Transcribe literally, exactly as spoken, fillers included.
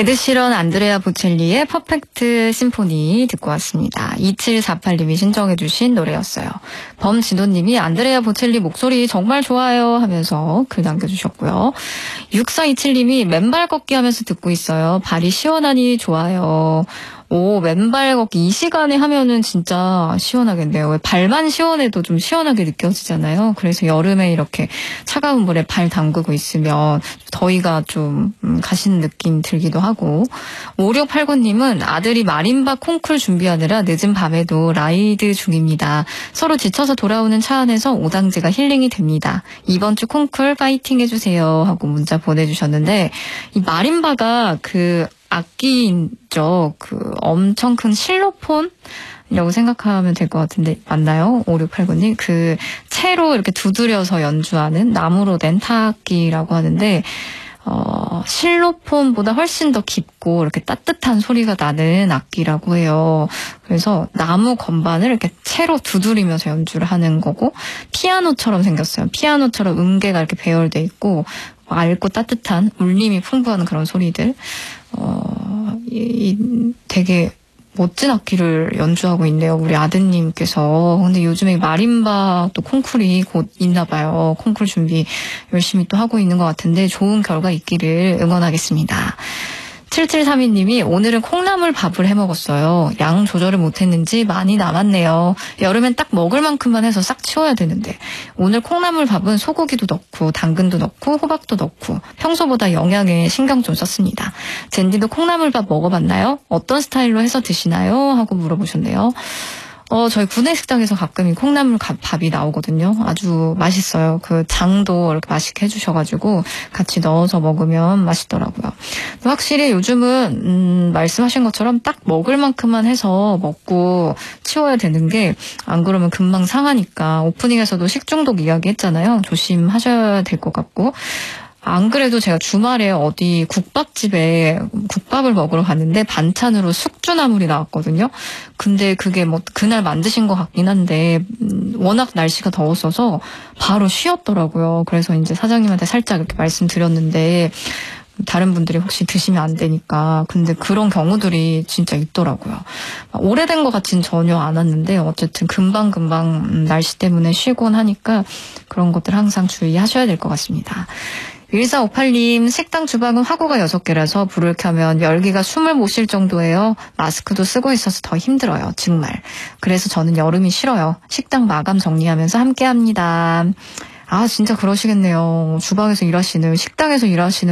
에드시런 안드레아 보첼리의 퍼펙트 심포니 듣고 왔습니다. 이칠사팔님이 신청해 주신 노래였어요. 범진호님이 안드레아 보첼리 목소리 정말 좋아요 하면서 글 남겨주셨고요. 육사이칠님이 맨발 걷기 하면서 듣고 있어요. 발이 시원하니 좋아요. 오, 맨발 걷기 이 시간에 하면은 진짜 시원하겠네요. 왜 발만 시원해도 좀 시원하게 느껴지잖아요. 그래서 여름에 이렇게 차가운 물에 발 담그고 있으면 더위가 좀 가시는 느낌 들기도 하고. 오육팔구님은 아들이 마림바 콩쿨 준비하느라 늦은 밤에도 라이드 중입니다. 서로 지쳐서 돌아오는 차 안에서 오당제가 힐링이 됩니다. 이번 주 콩쿨 파이팅 해주세요 하고 문자 보내주셨는데, 이 마림바가 그 악기죠. 그 엄청 큰 실로폰이라고 생각하면 될 것 같은데 맞나요? 오육팔구님. 그 채로 이렇게 두드려서 연주하는 나무로 된 타악기라고 하는데 어, 실로폰보다 훨씬 더 깊고 이렇게 따뜻한 소리가 나는 악기라고 해요. 그래서 나무 건반을 이렇게 채로 두드리면서 연주를 하는 거고, 피아노처럼 생겼어요. 피아노처럼 음계가 이렇게 배열돼 있고 맑고 따뜻한 울림이 풍부한 그런 소리들. 어, 이, 되게 멋진 악기를 연주하고 있네요, 우리 아드님께서. 근데 요즘에 마림바 또 콩쿨이 곧 있나 봐요. 콩쿨 준비 열심히 또 하고 있는 것 같은데 좋은 결과 있기를 응원하겠습니다. 칠칠삼이님이 오늘은 콩나물 밥을 해먹었어요. 양 조절을 못했는지 많이 남았네요. 여름엔 딱 먹을 만큼만 해서 싹 치워야 되는데 오늘 콩나물 밥은 소고기도 넣고 당근도 넣고 호박도 넣고 평소보다 영양에 신경 좀 썼습니다. 젠디도 콩나물밥 먹어봤나요? 어떤 스타일로 해서 드시나요? 하고 물어보셨네요. 어, 저희 구내식당에서 가끔 이 콩나물 밥이 나오거든요. 아주 맛있어요. 그 장도 이렇게 맛있게 해주셔가지고 같이 넣어서 먹으면 맛있더라고요. 확실히 요즘은 음, 말씀하신 것처럼 딱 먹을 만큼만 해서 먹고 치워야 되는 게, 안 그러면 금방 상하니까. 오프닝에서도 식중독 이야기 했잖아요. 조심하셔야 될 것 같고. 안 그래도 제가 주말에 어디 국밥집에 국밥을 먹으러 갔는데 반찬으로 숙주나물이 나왔거든요. 근데 그게 뭐 그날 만드신 것 같긴 한데 워낙 날씨가 더웠어서 바로 쉬었더라고요. 그래서 이제 사장님한테 살짝 이렇게 말씀드렸는데 다른 분들이 혹시 드시면 안 되니까. 근데 그런 경우들이 진짜 있더라고요. 오래된 것 같진 전혀 않았는데 어쨌든 금방금방 날씨 때문에 쉬곤 하니까 그런 것들 항상 주의하셔야 될 것 같습니다. 일사오팔님, 식당 주방은 화구가 여섯 개라서 불을 켜면 열기가 숨을 못 쉴 정도예요. 마스크도 쓰고 있어서 더 힘들어요. 정말. 그래서 저는 여름이 싫어요. 식당 마감 정리하면서 함께합니다. 아, 진짜 그러시겠네요. 주방에서 일하시는, 식당에서 일하시는